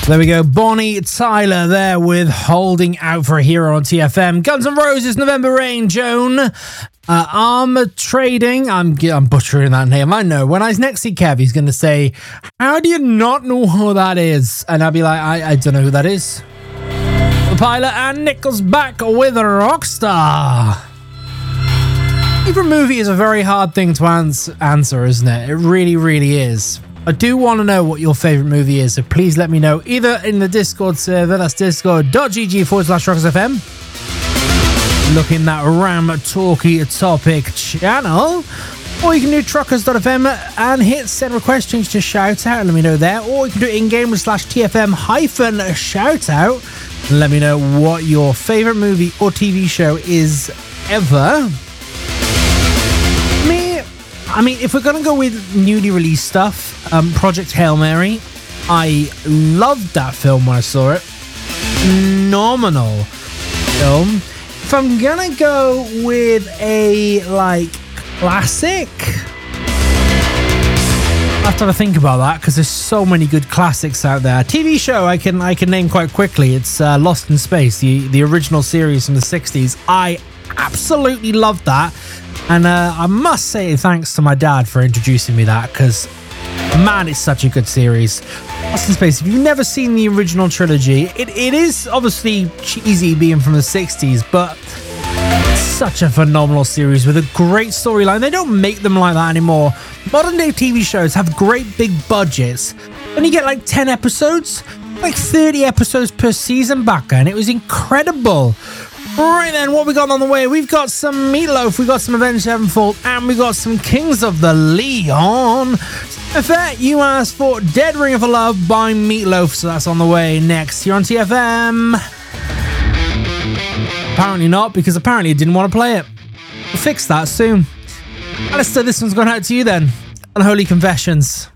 There we go. Bonnie Tyler there with Holding Out for a Hero on TFM. Guns N' Roses, November Rain, Joan. Armour Trading. I'm butchering that name. I know. When I next see Kev, he's going to say, how do you not know who that is? And I'll be like, I don't know who that is. The Pilot and Nickelback with Rockstar. Favorite movie is a very hard thing to answer, isn't it? It really, really is. I do want to know what your favourite movie is, so please let me know either in the Discord server, that's discord.gg/RocksFM. Look in that Ram Talkie Topic channel, or you can do truckers.fm and hit send request change to shout out and let me know there, or you can do it in game /TFM shout out and let me know what your favourite movie or TV show is ever. I mean, if we're going to go with newly released stuff, Project Hail Mary, I loved that film when I saw it. Phenomenal film. If I'm going to go with a, classic, I have to have a think about that because there's so many good classics out there. TV show I can name quite quickly. It's Lost in Space, the original series from the 60s. I absolutely loved that. And I must say thanks to my dad for introducing me that because, man, it's such a good series. Lost in Space, if you've never seen the original trilogy, it is obviously cheesy being from the 60s, but it's such a phenomenal series with a great storyline. They don't make them like that anymore. Modern day TV shows have great big budgets. When you get 10 episodes, 30 episodes per season back then. It was incredible. Right then, what we got on the way? We've got some Meatloaf, we've got some Avenged Sevenfold, and we've got some Kings of the Leon. If that you asked for Dead Ring of Love by Meatloaf, so that's on the way next here on TFM. Apparently not, because apparently it didn't want to play it. We'll fix that soon. Alistair, this one's going out to you then. Unholy Confessions.